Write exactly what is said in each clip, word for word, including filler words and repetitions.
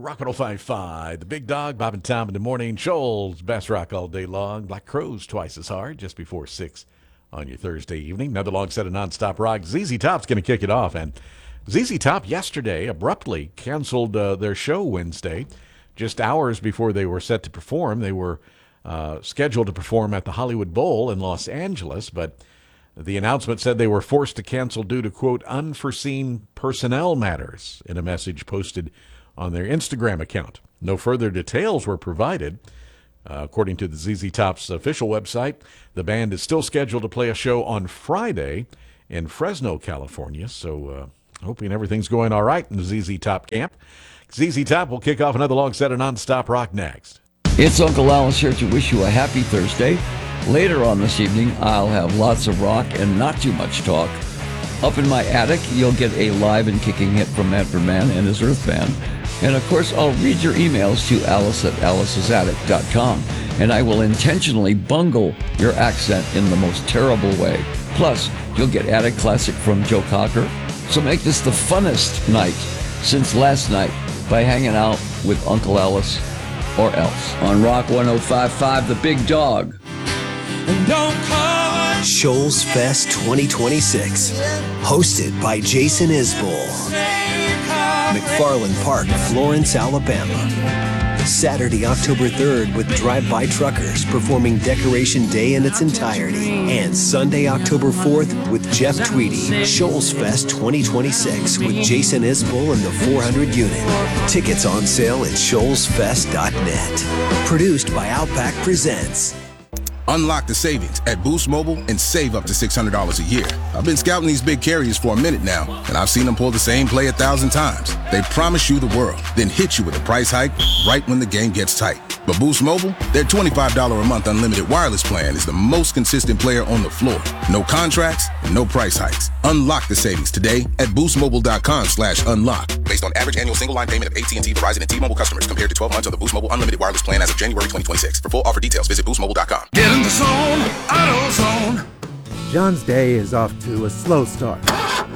Rock one oh five point five, the Big Dog, Bob and Tom in the morning. Shoals, best rock all day long. Black Crowes twice as hard, just before six on your Thursday evening. Another long set of nonstop rock. Z Z Top's going to kick it off. And Z Z Top yesterday abruptly canceled uh, their show Wednesday, just hours before they were set to perform. They were uh, scheduled to perform at the Hollywood Bowl in Los Angeles, but the announcement said they were forced to cancel due to, quote, unforeseen personnel matters in a message posted on their Instagram account. No further details were provided. Uh, according to the Z Z Top's official website, the band is still scheduled to play a show on Friday in Fresno, California. So uh, hoping everything's going all right in the Z Z Top camp. Z Z Top will kick off another long set of nonstop rock next. It's Uncle Alice here to wish you a happy Thursday. Later on this evening, I'll have lots of rock and not too much talk. Up in my attic, you'll get a live and kicking hit from Manfred Mann and his Earth Band. And of course, I'll read your emails to alice at alice's attic dot com, and I will intentionally bungle your accent in the most terrible way. Plus, you'll get Attic Classic from Joe Cocker. So make this the funnest night since last night by hanging out with Uncle Alice or else on Rock one oh five point five, the Big Dog. Shoals Fest twenty twenty-six, hosted by Jason Isbell. McFarland Park, Florence, Alabama. Saturday, October third, with Drive-By Truckers performing Decoration Day in its entirety. And Sunday, October fourth, with Jeff Tweedy. Shoals Fest twenty twenty-six with Jason Isbell and the four hundred unit. Tickets on sale at shoals fest dot net. Produced by Outback Presents. Unlock the savings at Boost Mobile and save up to six hundred dollars a year. I've been scouting these big carriers for a minute now, and I've seen them pull the same play a thousand times. They promise you the world, then hit you with a price hike right when the game gets tight. But Boost Mobile, their twenty-five dollars a month unlimited wireless plan is the most consistent player on the floor. No contracts, no price hikes. Unlock the savings today at boost mobile dot com slash unlock. Based on average annual single line payment of A T and T, Verizon, and T-Mobile customers compared to twelve months of the Boost Mobile unlimited wireless plan as of January twenty twenty-six. For full offer details, visit boost mobile dot com. Get in the zone, AutoZone. John's day is off to a slow start.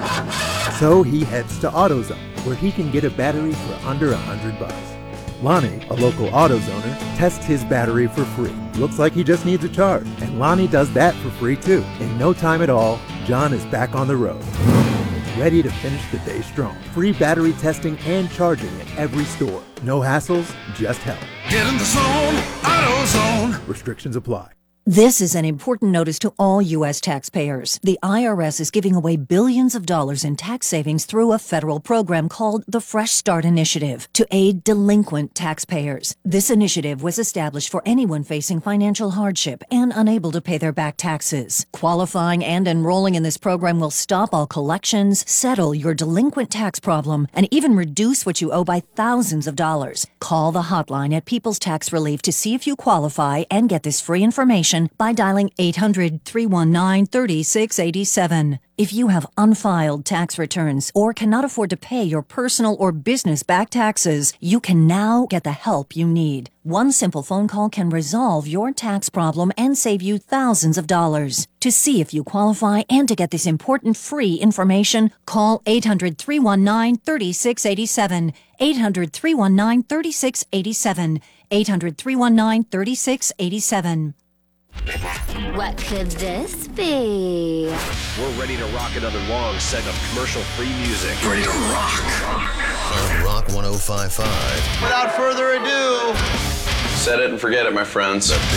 So he heads to AutoZone, where he can get a battery for under a hundred bucks. Lonnie, a local AutoZoner, tests his battery for free. Looks like he just needs a charge, and Lonnie does that for free too. In no time at all, John is back on the road, ready to finish the day strong. Free battery testing and charging at every store. No hassles, just help. Get in the zone, AutoZone. Restrictions apply. This is an important notice to all U S taxpayers. The I R S is giving away billions of dollars in tax savings through a federal program called the Fresh Start Initiative to aid delinquent taxpayers. This initiative was established for anyone facing financial hardship and unable to pay their back taxes. Qualifying and enrolling in this program will stop all collections, settle your delinquent tax problem, and even reduce what you owe by thousands of dollars. Call the hotline at People's Tax Relief to see if you qualify and get this free information by dialing eight hundred, three one nine, three six eight seven. If you have unfiled tax returns or cannot afford to pay your personal or business back taxes, you can now get the help you need. One simple phone call can resolve your tax problem and save you thousands of dollars. To see if you qualify and to get this important free information, call eight hundred, three one nine, three six eight seven. eight hundred, three one nine, three six eight seven. eight hundred, three one nine, three six eight seven. What could this be? We're ready to rock another long set of commercial-free music. Ready to rock. On Rock one oh five point five. Without further ado, set it and forget it, my friends. The